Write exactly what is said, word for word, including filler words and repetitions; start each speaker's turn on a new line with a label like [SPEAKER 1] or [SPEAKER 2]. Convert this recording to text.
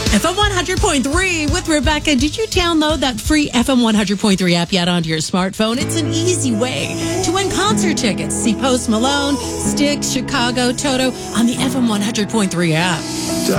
[SPEAKER 1] F M one hundred point three with Rebecca. Did you download that free F M one hundred point three app yet onto your smartphone? It's an easy way to win concert tickets. See Post Malone, Styx, Chicago, Toto on the F M one hundred point three app.